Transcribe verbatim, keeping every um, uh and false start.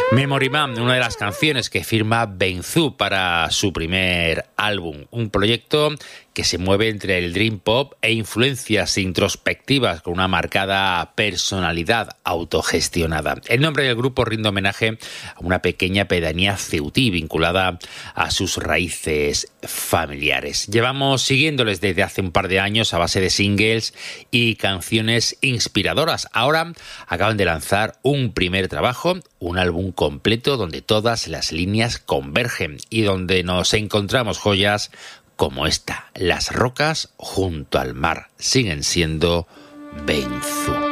Memory Man, una de las canciones que firma Benzu para su primer álbum, un proyecto que se mueve entre el dream pop e influencias introspectivas con una marcada personalidad autogestionada. El nombre del grupo rinde homenaje a una pequeña pedanía ceutí vinculada a sus raíces familiares. Llevamos siguiéndoles desde hace un par de años a base de singles y canciones inspiradoras. Ahora acaban de lanzar un primer trabajo, un álbum completo donde todas las líneas convergen y donde nos encontramos joyas como esta. Las rocas junto al mar siguen siendo Benzu.